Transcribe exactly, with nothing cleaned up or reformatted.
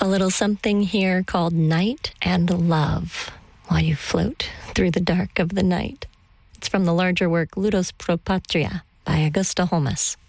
A little something here called Night and Love, while you float through the dark of the night. It's from the larger work Ludus Pro Patria by Augusta Holmes.